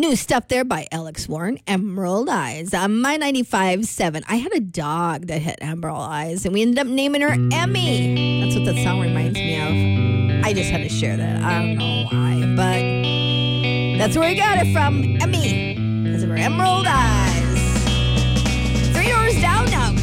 New stuff there by Alex Warren, Emerald Eyes. On my 95.7, I had a dog that had emerald eyes, and we ended up naming her Emmy. That's what that song reminds me of. I just had to share that. I don't know why, but that's where we got it from. Emmy, because of her emerald eyes.